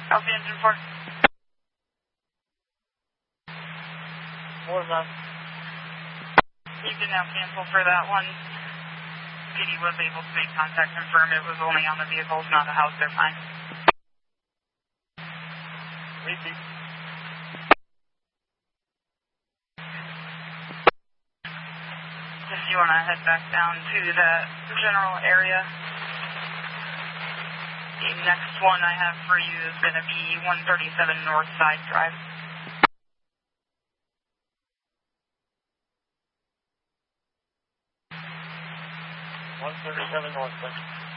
Alpha Engine 4. What was that? You can now cancel for that one. PD was able to make contact, confirm it was only on the vehicles, not the house. They're fine. Repeat. If you want to head back down to the general area, the next one I have for you is going to be 137 Northside Drive. 137 Northside.